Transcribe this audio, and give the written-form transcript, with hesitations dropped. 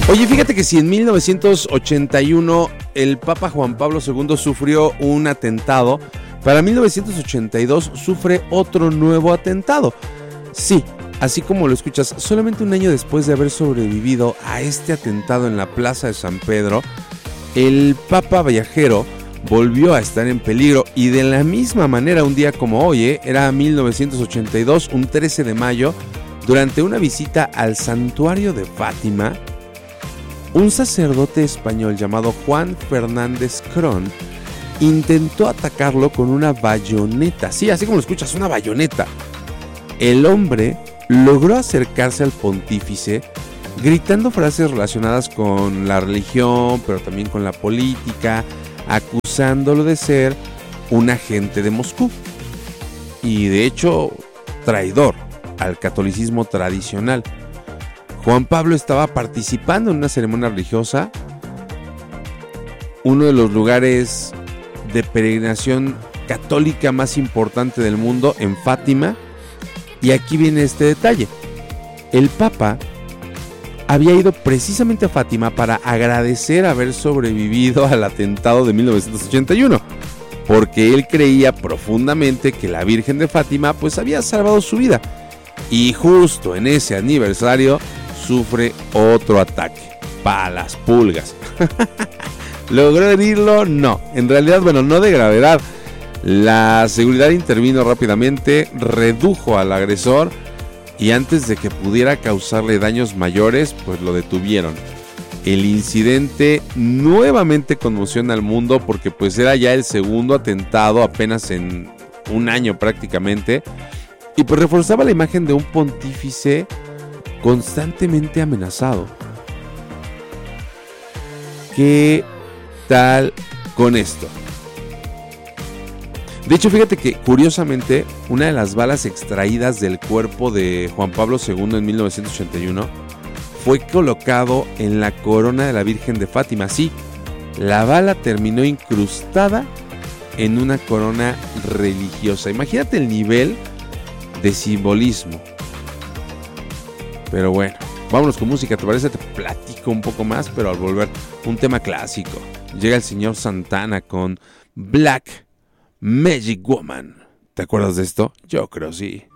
Oye, fíjate que si en 1981 el Papa Juan Pablo II sufrió un atentado, para 1982 sufre otro nuevo atentado. Sí, así como lo escuchas, solamente un año después de haber sobrevivido a este atentado en la Plaza de San Pedro, el Papa viajero volvió a estar en peligro y de la misma manera un día como hoy, era 1982, un 13 de mayo, durante una visita al santuario de Fátima, un sacerdote español llamado Juan Fernández Crón intentó atacarlo con una bayoneta. Sí, así como lo escuchas, una bayoneta. El hombre logró acercarse al pontífice gritando frases relacionadas con la religión, pero también con la política, acusándolo de ser un agente de Moscú y de hecho traidor al catolicismo tradicional. Juan Pablo estaba participando en una ceremonia religiosa, uno de los lugares de peregrinación católica más importante del mundo, en Fátima, y aquí viene este detalle. El Papa había ido precisamente a Fátima para agradecer haber sobrevivido al atentado de 1981, porque él creía profundamente que la Virgen de Fátima pues había salvado su vida, y justo en ese aniversario sufre otro ataque, para las pulgas. ¿Logró herirlo? No, en realidad, bueno, no de gravedad. La seguridad intervino rápidamente, redujo al agresor y antes de que pudiera causarle daños mayores, pues lo detuvieron. El incidente nuevamente conmociona al mundo porque pues era ya el segundo atentado apenas en un año prácticamente, y pues reforzaba la imagen de un pontífice constantemente amenazado. ¿Qué tal con esto? De hecho, fíjate que curiosamente una de las balas extraídas del cuerpo de Juan Pablo II en 1981 fue colocado en la corona de la Virgen de Fátima. Sí, la bala terminó incrustada en una corona religiosa. Imagínate el nivel de simbolismo. Pero bueno, vámonos con música, ¿te parece? Te platico un poco más, pero al volver, un tema clásico. Llega el señor Santana con Black Magic Woman. ¿Te acuerdas de esto? Yo creo sí.